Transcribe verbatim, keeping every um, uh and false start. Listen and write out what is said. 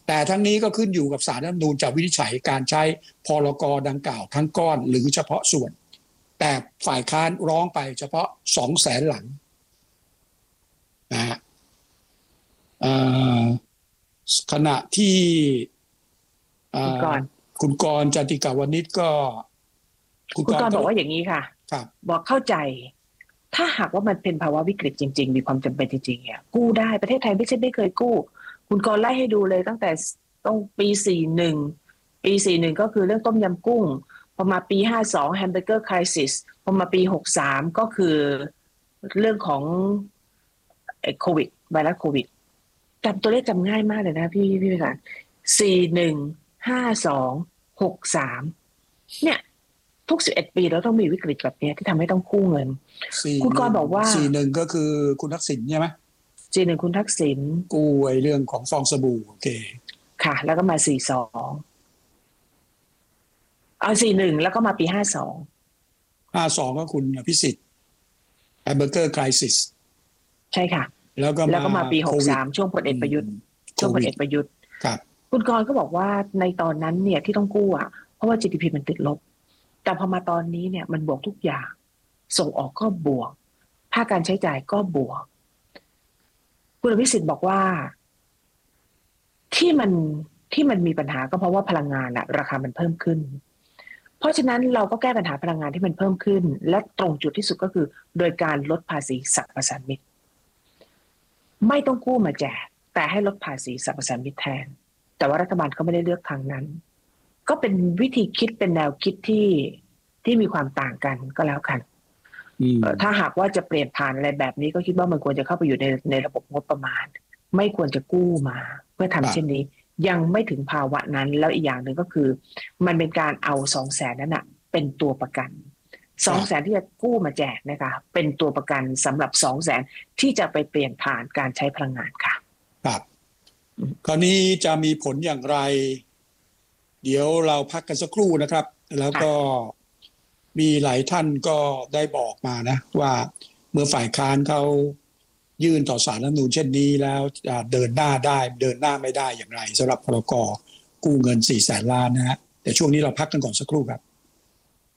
แต่ทั้งนี้ก็ขึ้นอยู่กับศาลรัฐธรรมนูญจะวินิจฉัยการใช้พรกดังกล่าวทั้งก้อนหรือเฉพาะส่วนแต่ฝ่ายค้านร้องไปเฉพาะสองแสนหลังนะฮะขณะที่คุณกรณ์คุณกรณ์ จันติกาวนิชก็คุณกรณ์บอกว่าอย่างนี้ค่ะบอกเข้าใจถ้าหากว่ามันเป็นภาวะวิกฤตจริงๆมีความจำเป็นจริงๆเนี่ยกู้ได้ประเทศไทยไม่ใช่ไม่เคยกู้คุณกรณ์ไล่ให้ดูเลยตั้งแต่ต้องปีสี่สิบเอ็ดปีสี่สิบเอ็ดก็คือเรื่องต้มยำกุ้งพอมาปีห้าสิบสองแฮมเบอร์เกอร์ไครซิสพอมาปีหกสิบสามก็คือเรื่องของโควิดไวรัสโควิดจำตัวเลขจำง่ายมากเลยนะพี่พี่ประธานสี่สิบเอ็ด ห้าสิบสอง หกสิบสามเนี่ยทุกสิบเอ็ดปีเราต้องมีวิกฤตแบบนี้ที่ทำให้ต้องกู้เงินคุณกรณ์บอกว่าสี่สิบเอ็ดก็คือคุณทักษิณใช่ไหมสี่สิบเอ็ดคุณทักษิณกู้ไอ้เรื่องของฟองสบู่โอเคค่ะแล้วก็มาสี่สิบสองเอาสี่สิบเอ็ดแล้วก็มาปีห้าสิบสองห้าสิบสองก็คุณอภิสิทธิ์แฮมเบอร์เกอร์ไครซิสใช่ค่ะแล้วก็แล้วก็มาปีหกสิบสามช่วงพลเอกประยุทธ์ช่วงพลเอกประยุทธ์ครับคุณกรณ์ก็บอกว่าในตอนนั้นเนี่ยที่ต้องกู้อ่ะเพราะว่า จี ดี พี มันติดลบแต่พอมาตอนนี้เนี่ยมันบวกทุกอย่างส่งออกก็บวกภาคการใช้จ่ายก็บวกคุณอภิสิทธิ์บอกว่าที่มันที่มันมีปัญหาก็เพราะว่าพลังงานอะราคามันเพิ่มขึ้นเพราะฉะนั้นเราก็แก้ปัญหาพลังงานที่มันเพิ่มขึ้นและตรงจุดที่สุดก็คือโดยการลดภาษีสรรพสามิตไม่ต้องกู้มาแจกแต่ให้ลดภาษีสรรพสามิตแทนแต่ว่ารัฐบาลก็ไม่ได้เลือกทางนั้นก็เป็นวิธีคิดเป็นแนวคิดที่ที่มีความต่างกันก็แล้วกันถ้าหากว่าจะเปลี่ยนผ่านอะไรแบบนี้ก็คิดว่ามันควรจะเข้าไปอยู่ในในระบบงบประมาณไม่ควรจะกู้มาเพื่อทำเช่นนี้ยังไม่ถึงภาวะนั้นแล้วอีกอย่างหนึ่งก็คือมันเป็นการเอาสองแสนนั้นนะเป็นตัวประกันสองแสนที่จะกู้มาแจกนะคะเป็นตัวประกันสำหรับสองแสนที่จะไปเปลี่ยนผ่านการใช้พลังงานค่ะครับคราวนี้จะมีผลอย่างไรเดี๋ยวเราพักกันสักครู่นะครับแล้วก็มีหลายท่านก็ได้บอกมานะว่าเมื่อฝ่ายค้านเขายื่นต่อศาลรัฐธรรมนูญเช่นนี้แล้วเดินหน้าได้เดินหน้าไม่ได้อย่างไรสำหรับพรกกู้เงินสี่แสนล้านนะฮะแต่ช่วงนี้เราพักกันก่อนสักครู่ครับ